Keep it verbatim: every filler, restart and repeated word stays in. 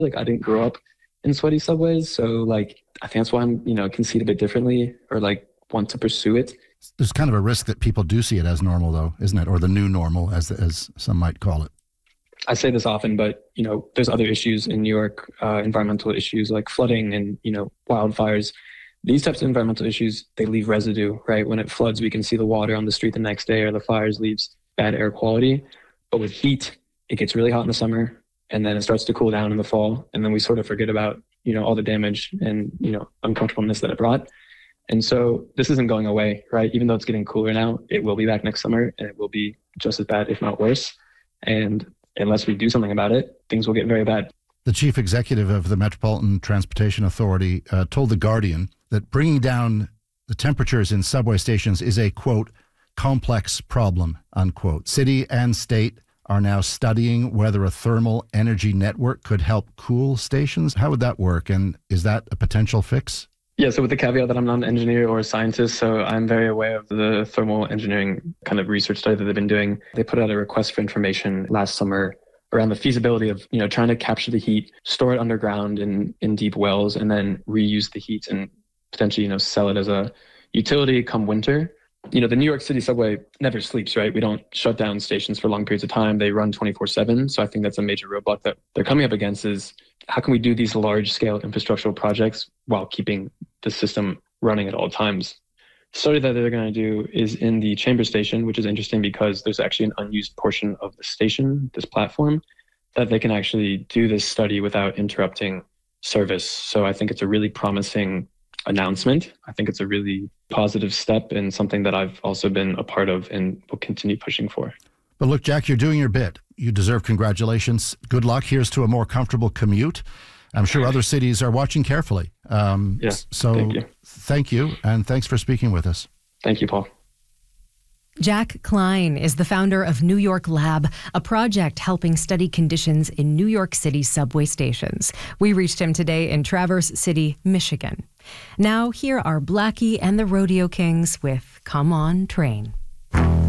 Like, I didn't grow up in sweaty subways, so like I think that's why I'm, you know, can see it a bit differently or like want to pursue it. There's kind of a risk that people do see it as normal, though, isn't it? Or the new normal, as as some might call it. I say this often, but, you know, there's other issues in New York, uh, environmental issues like flooding and, you know, wildfires. These types of environmental issues, they leave residue, right? When it floods, we can see the water on the street the next day, or the fires leaves bad air quality. But with heat, it gets really hot in the summer, and then it starts to cool down in the fall. And then we sort of forget about, you know, all the damage and, you know, uncomfortableness that it brought. And so this isn't going away, right? Even though it's getting cooler now, it will be back next summer, and it will be just as bad, if not worse. And unless we do something about it, things will get very bad. The chief executive of the Metropolitan Transportation Authority uh, told The Guardian that bringing down the temperatures in subway stations is a, quote, complex problem, unquote. City and state are now studying whether a thermal energy network could help cool stations. How would that work? And is that a potential fix? Yeah, so with the caveat that I'm not an engineer or a scientist, so I'm very aware of the thermal engineering kind of research study that they've been doing. They put out a request for information last summer around the feasibility of, you know, trying to capture the heat, store it underground in, in deep wells, and then reuse the heat and potentially, you know, sell it as a utility come winter. You know, the New York City subway never sleeps, right? We don't shut down stations for long periods of time. They run twenty-four seven. So I think that's a major roadblock that they're coming up against is how can we do these large scale infrastructural projects while keeping the system running at all times? The study that they're going to do is in the Chamber Station, which is interesting because there's actually an unused portion of the station, this platform, that they can actually do this study without interrupting service. So I think it's a really promising announcement. I think it's a really positive step and something that I've also been a part of and will continue pushing for. But look, Jack, you're doing your bit. You deserve congratulations. Good luck. Here's to a more comfortable commute. I'm sure other cities are watching carefully. Um, yeah, so thank you. thank you, and thanks for speaking with us. Thank you, Paul. Jack Klein is the founder of New York Lab, a project helping study conditions in New York City subway stations. We reached him today in Traverse City, Michigan. Now, here are Blackie and the Rodeo Kings with Come On Train.